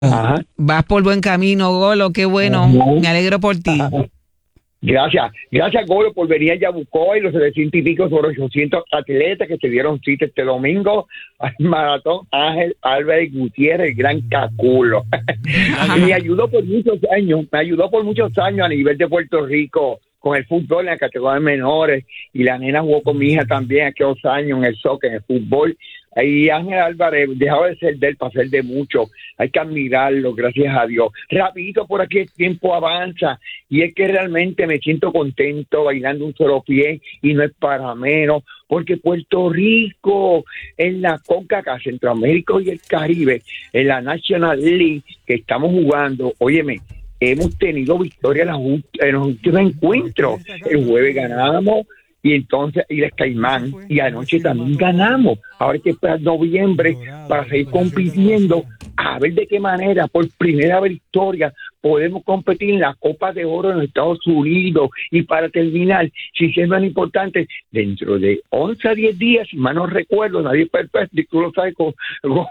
Ajá. Vas por buen camino, Golo, qué bueno. Ajá. Me alegro por ti. Ajá. Gracias Golo por venir a Yabucoa y los 700 y pico sobre 800 atletas que se dieron cita este domingo al maratón Ángel Álvarez Gutiérrez, el gran Caculo. Me ayudó por muchos años a nivel de Puerto Rico con el fútbol en la categoría de menores, y la nena jugó con mi hija también aquellos años en el soccer, en el fútbol. Ahí Ángel Álvarez dejaba de ser de él para ser de mucho. Hay que admirarlo, gracias a Dios. Rapidito por aquí el tiempo avanza y es que realmente me siento contento bailando un solo pie, y no es para menos, porque Puerto Rico en la CONCACAF, Centroamérica y el Caribe, en la National League que estamos jugando, óyeme, hemos tenido victoria en los últimos encuentros. El jueves ganamos, y entonces y el Caimán, y anoche también ganamos. Ahora hay que esperar noviembre para seguir compitiendo, a ver de qué manera por primera victoria podemos competir en la Copa de Oro en los Estados Unidos. Y para terminar, si es más importante, dentro de 11 a 10 días, si mal no recuerdo, nadie perfecto, tú lo sabes, con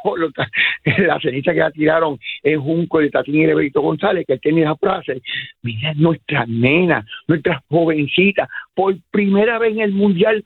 la ceniza que la tiraron en Junco de Tatín y Leverito González, que él tenía la frase, mira, nuestras nenas, nuestras jovencitas, por primera vez en el Mundial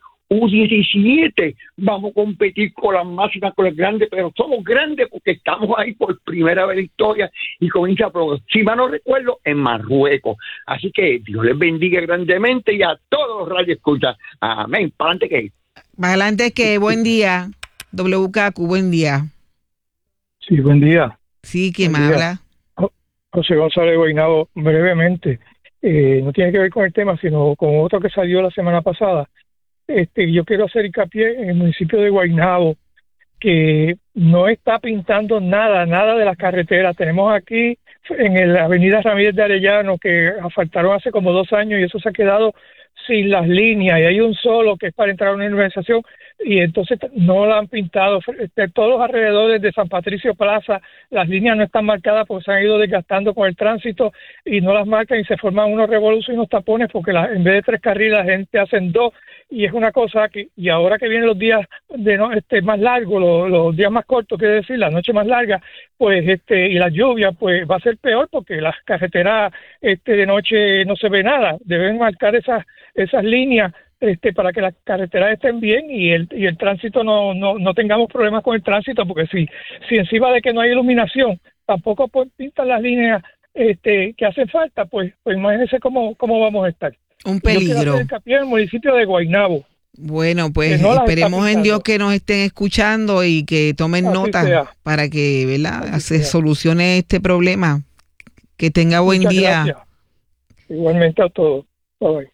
U17 vamos a competir con las máximas, con las grandes, pero somos grandes porque estamos ahí por primera vez en historia, y comienza, si mal no recuerdo, en Marruecos. Así que Dios les bendiga grandemente y a todos los radioescuchas. Amén. Para adelante que. Más adelante que buen día, WKQ, buen día. Sí, buen día. Sí, ¿quién me día. habla? José González Guaynabo, brevemente. No tiene que ver con el tema, sino con otro que salió la semana pasada. Yo quiero hacer hincapié en el municipio de Guaynabo, que no está pintando nada de las carreteras. Tenemos aquí en la avenida Ramírez de Arellano, que asfaltaron hace como 2 años, y eso se ha quedado sin las líneas, y hay un solo que es para entrar a una urbanización, y entonces no la han pintado. Todos los alrededores de San Patricio Plaza, las líneas no están marcadas porque se han ido desgastando con el tránsito, y no las marcan, y se forman unos revoluciones y unos tapones porque en vez de 3 carriles la gente hacen 2, y es una cosa que, y ahora que vienen los días más largos, los días más cortos, quiere decir, la noche más larga, pues y la lluvia, pues va a ser peor, porque las carreteras de noche no se ve nada. Deben marcar esas líneas para que las carreteras estén bien, y el tránsito no tengamos problemas con el tránsito, porque si encima de que no hay iluminación tampoco pues pintan las líneas que hacen falta, pues imagínense cómo vamos a estar. Un peligro. Yo quiero hacer hincapié en el municipio de Guaynabo. Bueno, pues no esperemos en Dios que nos estén escuchando y que tomen nota para que, ¿verdad?, se solucione este problema. Que tenga buen Muchas día. Gracias. Igualmente a todos. Bye.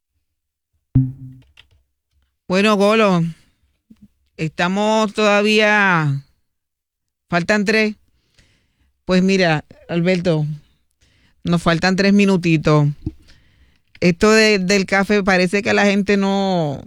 Bueno, Golo, estamos todavía, faltan 3. Pues mira, Alberto, nos faltan 3 minutitos. Esto del café parece que a la gente no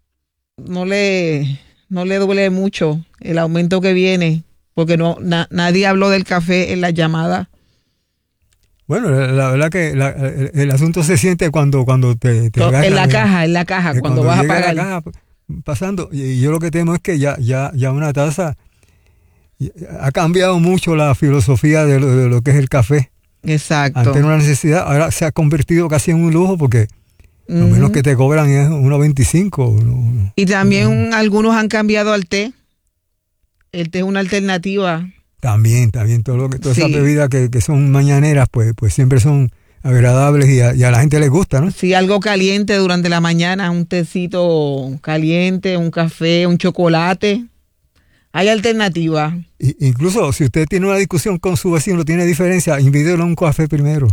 le duele mucho el aumento que viene, porque nadie habló del café en la llamada. Bueno, la verdad que el asunto se siente cuando te en la caja, cuando vas a pagar. La caja, pasando, y yo lo que temo es que ya una taza ha cambiado mucho la filosofía de lo que es el café. Exacto. Antes era una necesidad, ahora se ha convertido casi en un lujo, porque lo menos que te cobran es 1.25. Y también algunos han cambiado al té. El té es una alternativa. También todas esas bebidas que son mañaneras, pues siempre son agradables y a la gente les gusta, ¿no? Sí, algo caliente durante la mañana, un tecito caliente, un café, un chocolate. Hay alternativas. Incluso si usted tiene una discusión con su vecino, tiene diferencia, invítelo a un café primero.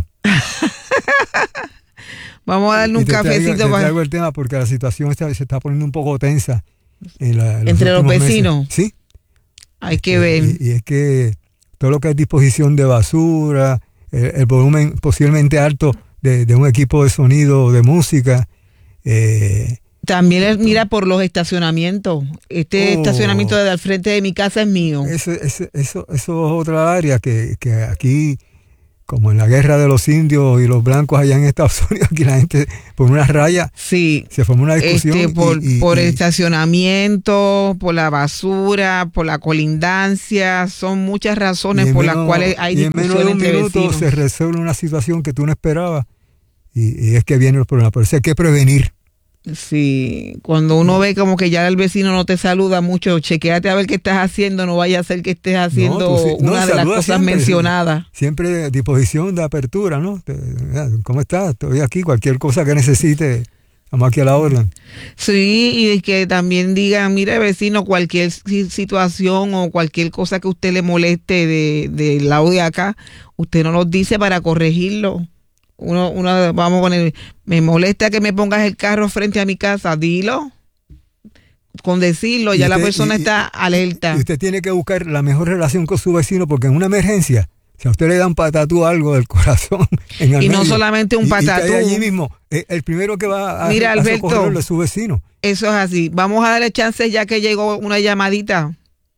Vamos a darle un cafecito. Te traigo el tema porque la situación se está poniendo un poco tensa. ¿Entre los vecinos? Meses. Sí. Hay que ver. Y es que todo lo que es disposición de basura, el volumen posiblemente alto de un equipo de sonido, de música. También mira por los estacionamientos. Estacionamiento de al frente de mi casa es mío. Eso es otra área que aquí como en la guerra de los indios y los blancos allá en Estados Unidos, aquí la gente por una raya sí, se formó una discusión. Por el estacionamiento, por la basura, por la colindancia, son muchas razones por las cuales hay discusiones entre vecinos. Y en menos de un minuto se resuelve una situación que tú no esperabas y es que viene el problema. Por eso hay que prevenir. Sí, cuando uno ve como que ya el vecino no te saluda mucho, chequéate a ver qué estás haciendo, no vaya a ser que estés haciendo una de las cosas siempre, mencionadas. Siempre disposición de apertura, ¿no? ¿Cómo estás? Estoy aquí, cualquier cosa que necesite, estamos aquí a la orden. Sí, y que también digan, mire vecino, cualquier situación o cualquier cosa que usted le moleste del lado de acá, usted nos lo dice para corregirlo. Uno vamos a poner, me molesta que me pongas el carro frente a mi casa, dilo. Con decirlo, ya la persona está alerta. Y usted tiene que buscar la mejor relación con su vecino, porque en una emergencia, si a usted le da un patatú algo del corazón, en el y medio, no solamente un patatú. Y allí mismo, el primero que va a socorrerlo es su vecino. Eso es así. Vamos a darle chance ya que llegó una llamadita.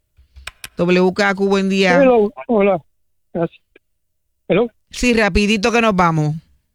WKQ, buen día. Hello. Hola. Gracias. Hello. Sí, rapidito que nos vamos.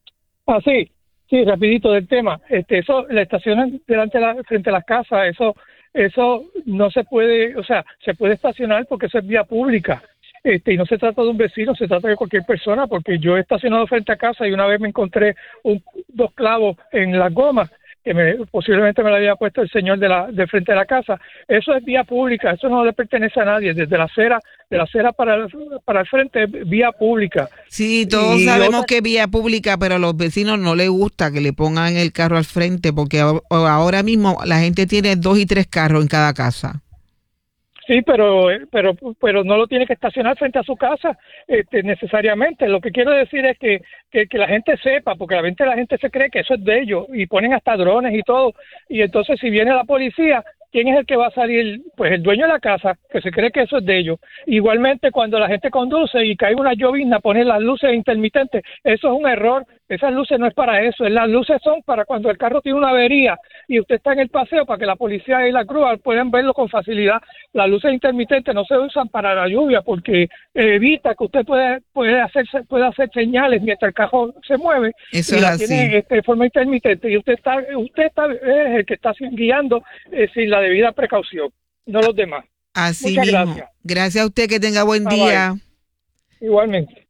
Sí, rapidito del tema. Eso, la estacionan frente a las casas, eso no se puede, o sea, se puede estacionar porque eso es vía pública. Y no se trata de un vecino, se trata de cualquier persona, porque yo he estacionado frente a casa y una vez me encontré dos clavos en las gomas que posiblemente me lo había puesto el señor de frente de la casa. Eso es vía pública, eso no le pertenece a nadie, desde la acera para el frente es vía pública. Sí, todos sabemos que es vía pública, pero a los vecinos no les gusta que le pongan el carro al frente, porque ahora mismo la gente tiene 2 y 3 carros en cada casa. Sí, pero no lo tiene que estacionar frente a su casa necesariamente. Lo que quiero decir es que la gente sepa, porque la gente se cree que eso es de ellos y ponen hasta drones y todo. Y entonces si viene la policía, ¿quién es el que va a salir? Pues el dueño de la casa, que se cree que eso es de ellos. Igualmente, cuando la gente conduce y cae una llovizna, poner las luces intermitentes, eso es un error. Esas luces no es para eso. Las luces son para cuando el carro tiene una avería y usted está en el paseo, para que la policía y la grúa puedan verlo con facilidad. Las luces intermitentes no se usan para la lluvia porque evita que usted pueda hacer señales mientras el carro se mueve. Eso y es la así. tiene de forma intermitente y usted está es el que está guiando sin la debida precaución, no los demás. Así Muchas mismo. gracias. Gracias a usted, que tenga buen día. Bye. Igualmente.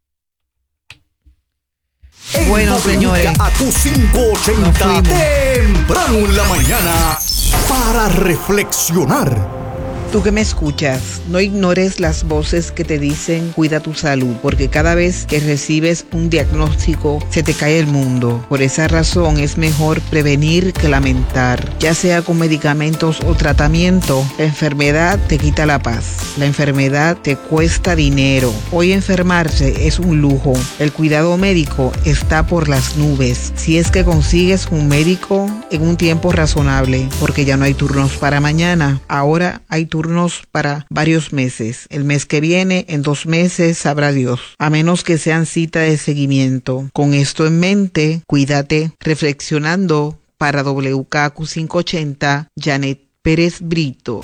Bueno, señores, A tu 580 temprano en la mañana para reflexionar. tú que me escuchas, no ignores las voces que te dicen cuida tu salud, porque cada vez que recibes un diagnóstico se te cae el mundo. Por esa razón es mejor prevenir que lamentar, ya sea con medicamentos o tratamiento. La enfermedad te quita la paz, la enfermedad te cuesta dinero. Hoy enfermarse es un lujo, el cuidado médico está por las nubes, si es que consigues un médico en un tiempo razonable, porque ya no hay turnos para mañana, ahora hay turnos para varios meses. El mes que viene, en 2 meses, sabrá Dios, a menos que sean cita de seguimiento. Con esto en mente, cuídate. Reflexionando para WKQ 580, Janet Pérez Brito.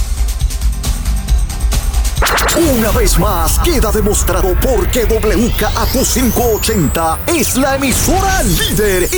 Una vez más queda demostrado por qué WKQ 580 es la emisora líder